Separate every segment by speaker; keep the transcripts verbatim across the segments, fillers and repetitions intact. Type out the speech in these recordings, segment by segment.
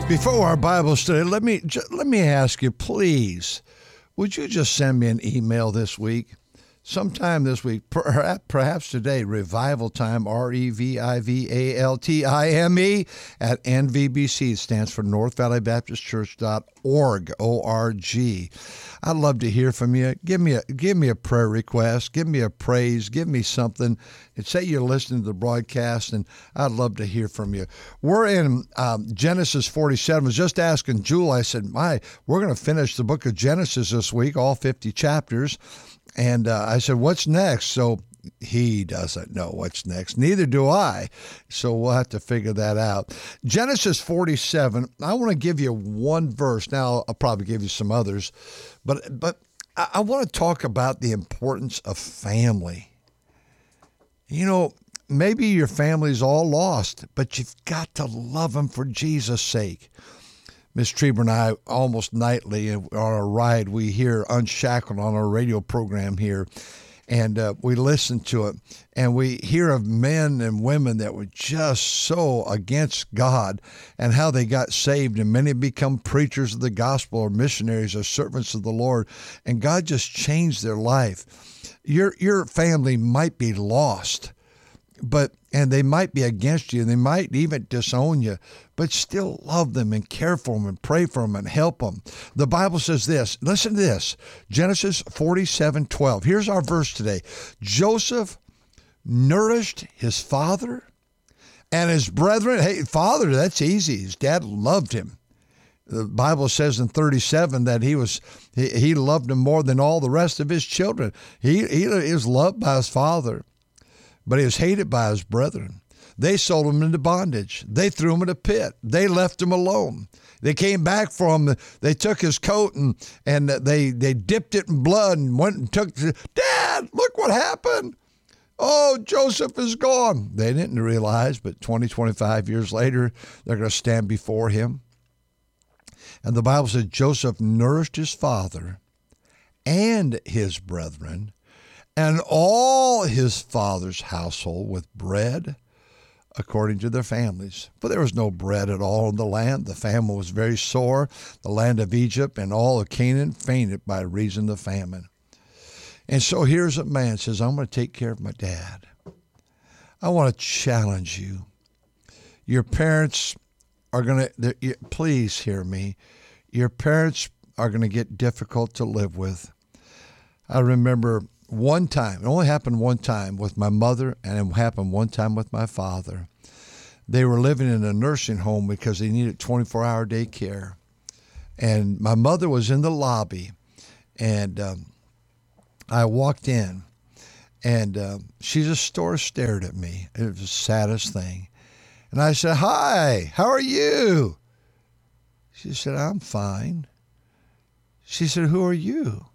Speaker 1: Before our Bible study, let me let me ask you, please, would you just send me an email this week? Sometime this week, perhaps, perhaps today, Revival Time, R E V I V A L T I M E, at N V B C. It stands for North Valley Baptist Church dot org, O R G. I'd love to hear from you. Give me a give me a prayer request. Give me a praise. Give me something. And say you're listening to the broadcast, and I'd love to hear from you. We're in um, Genesis forty-seven. I was just asking Jewel, I said, my, we're going to finish the book of Genesis this week, all fifty chapters. And uh, I said, what's next? So he doesn't know what's next. Neither do I. So we'll have to figure that out. Genesis forty-seven, I want to give you one verse. Now, I'll probably give you some others. But, but I, I want to talk about the importance of family. You know, maybe your family's all lost, but you've got to love them for Jesus' sake. Miss Trieber and I, almost nightly on our ride, we hear Unshackled on our radio program here, and uh, we listen to it, and we hear of men and women that were just so against God and how they got saved, and many become preachers of the gospel or missionaries or servants of the Lord, and God just changed their life. Your your family might be lost, but and they might be against you, and they might even disown you, but still love them and care for them and pray for them and help them. The Bible says this. Listen to this. Genesis forty-seven twelve. Here's our verse today. Joseph nourished his father and his brethren. Hey, father, that's easy. His dad loved him. The Bible says in thirty-seven that he was he, he loved him more than all the rest of his children. He, he, he was loved by his father, but he was hated by his brethren. They sold him into bondage. They threw him in a pit. They left him alone. They came back for him. They took his coat and, and they, they dipped it in blood and went and took, Dad, look what happened. Oh, Joseph is gone. They didn't realize, but twenty, twenty-five years later, they're going to stand before him. And the Bible says Joseph nourished his father and his brethren and all his father's household with bread according to their families. For there was no bread at all in the land. The famine was very sore. The land of Egypt and all of Canaan fainted by reason of the famine. And so here's a man says, I'm going to take care of my dad. I want to challenge you. Your parents are going to, please hear me. Your parents are going to get difficult to live with. I remember one time, it only happened one time with my mother, and it happened one time with my father. They were living in a nursing home because they needed twenty-four hour day care. And my mother was in the lobby, and um, I walked in, and uh, she just sort of stared at me. It was the saddest thing. And I said, hi, how are you? She said, I'm fine. She said, who are you?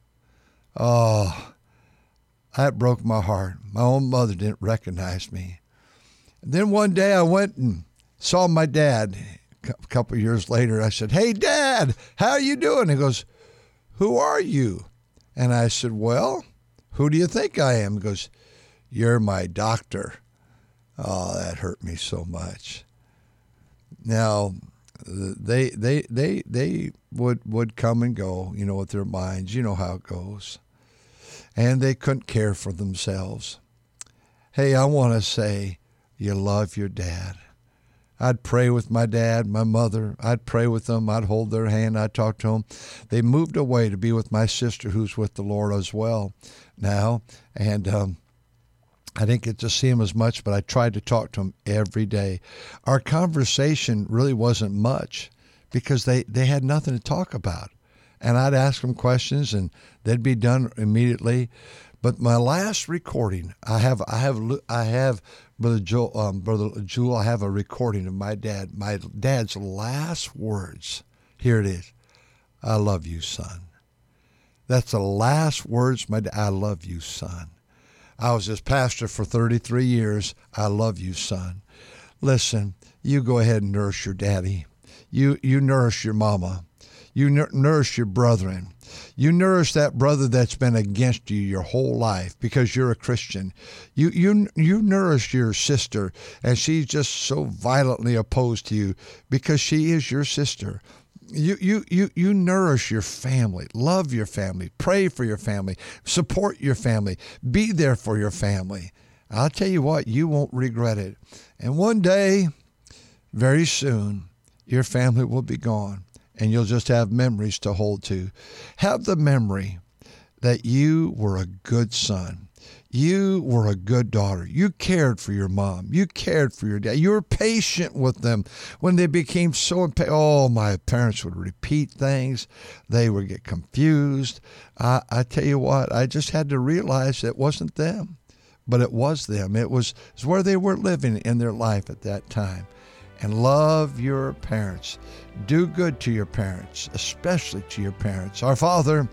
Speaker 1: Oh, that broke my heart. My own mother didn't recognize me. And then one day I went and saw my dad. A couple of years later, I said, hey, Dad, how are you doing? He goes, who are you? And I said, well, who do you think I am? He goes, you're my doctor. Oh, that hurt me so much. Now, they they they they would, would come and go, you know, with their minds. You know how it goes. And they couldn't care for themselves. Hey, I want to say you love your dad. I'd pray with my dad, my mother. I'd pray with them. I'd hold their hand. I'd talk to them. They moved away to be with my sister, who's with the Lord as well now. And um, I didn't get to see them as much, but I tried to talk to them every day. Our conversation really wasn't much because they, they had nothing to talk about. And I'd ask them questions, and they'd be done immediately. But my last recording, I have, I have, I have, Brother Joel, um, Brother Jewel, I have a recording of my dad. My dad's last words. Here it is. I love you, son. That's the last words. My dad. I love you, son. I was his pastor for thirty-three years. I love you, son. Listen, you go ahead and nurse your daddy. You, you nourish your mama. You nourish your brethren. You nourish that brother that's been against you your whole life because you're a Christian. You you you nourish your sister, and she's just so violently opposed to you because she is your sister. You you you you nourish your family, love your family, pray for your family, support your family, be there for your family. I'll tell you what, you won't regret it. And one day, very soon, your family will be gone, and you'll just have memories to hold to. Have the memory that you were a good son. You were a good daughter. You cared for your mom. You cared for your dad. You were patient with them when they became so impatient. Oh, my parents would repeat things. They would get confused. I, I tell you what, I just had to realize it wasn't them, but it was them. It was, it was where they were living in their life at that time. And love your parents. Do good to your parents, especially to your parents. Our Father,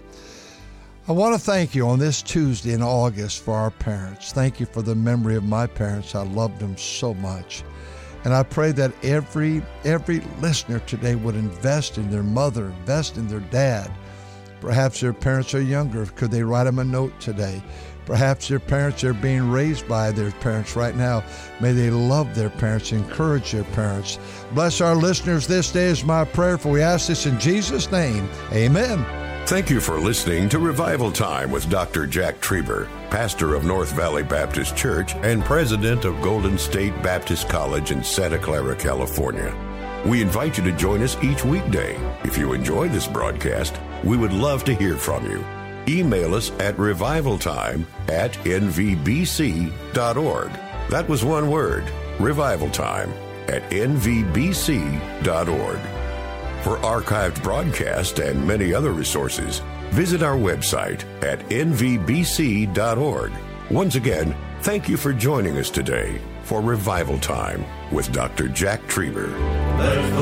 Speaker 1: I want to thank you on this Tuesday in August for our parents. Thank you for the memory of my parents. I loved them so much. And I pray that every every listener today would invest in their mother, invest in their dad. Perhaps their parents are younger. Could they write them a note today? Perhaps their parents are being raised by their parents right now. May they love their parents, encourage their parents. Bless our listeners this day is my prayer, for we ask this in Jesus' name. Amen.
Speaker 2: Thank you for listening to Revival Time with Doctor Jack Trieber, pastor of North Valley Baptist Church and president of Golden State Baptist College in Santa Clara, California. We invite you to join us each weekday. If you enjoy this broadcast, we would love to hear from you. Email us at revivaltime at n v b c dot org. That was one word, revivaltime at n v b c dot org. For archived broadcasts and many other resources, visit our website at n v b c dot org. Once again, thank you for joining us today for Revival Time with Doctor Jack Trieber.